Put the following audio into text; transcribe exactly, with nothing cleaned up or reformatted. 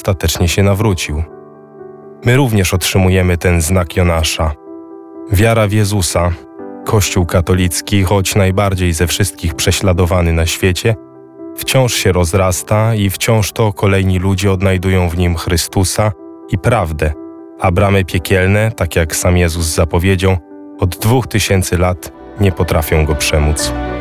ostatecznie się nawrócił. My również otrzymujemy ten znak Jonasza. Wiara w Jezusa, Kościół katolicki, choć najbardziej ze wszystkich prześladowany na świecie, wciąż się rozrasta i wciąż to kolejni ludzie odnajdują w nim Chrystusa i prawdę, a bramy piekielne, tak jak sam Jezus zapowiedział, od dwóch tysięcy lat nie potrafią go przemóc.